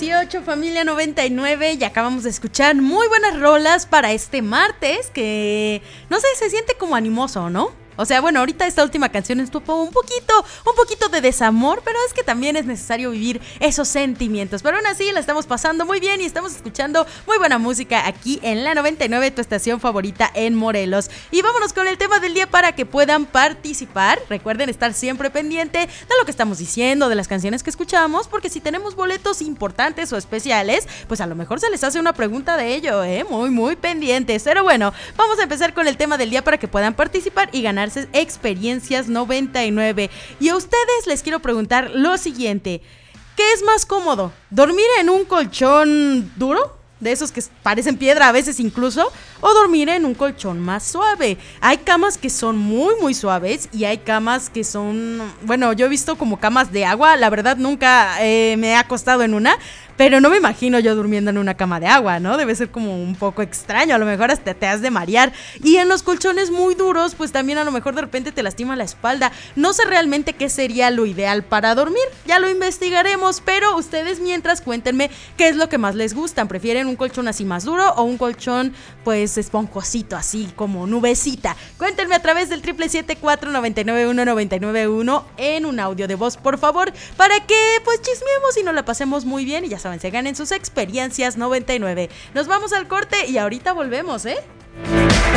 18, familia 99, y acabamos de escuchar muy buenas rolas para este martes, que no sé, se siente como animoso, ¿no? O sea, bueno, ahorita esta última canción estuvo un poquito de desamor, pero es que también es necesario vivir esos sentimientos. Pero aún así la estamos pasando muy bien y estamos escuchando muy buena música aquí en la 99, tu estación favorita en Morelos. Y vámonos con el tema del día para que puedan participar. Recuerden estar siempre pendiente de lo que estamos diciendo, de las canciones que escuchamos, porque si tenemos boletos importantes o especiales, pues a lo mejor se les hace una pregunta de ello, muy pendientes. Pero bueno, vamos a empezar con el tema del día para que puedan participar y ganar Experiencias 99. Y a ustedes les quiero preguntar lo siguiente: ¿qué es más cómodo? ¿Dormir en un colchón duro? De esos que parecen piedra a veces incluso, o dormir en un colchón más suave. Hay camas que son muy suaves y hay camas que son, bueno, yo he visto como camas de agua. La verdad nunca me he acostado en una, pero no me imagino yo durmiendo en una cama de agua, ¿no? Debe ser como un poco extraño, a lo mejor hasta te has de marear. Y en los colchones muy duros, pues también a lo mejor de repente te lastima la espalda. No sé realmente qué sería lo ideal para dormir, ya lo investigaremos, pero ustedes mientras cuéntenme qué es lo que más les gustan. ¿Prefieren un colchón así más duro o un colchón pues esponjosito, así como nubecita? Cuéntenme a través del 777-499-1991 en un audio de voz, por favor, para que pues chismeemos y nos la pasemos muy bien y ya saben, se ganen sus experiencias 99. Nos vamos al corte y ahorita volvemos,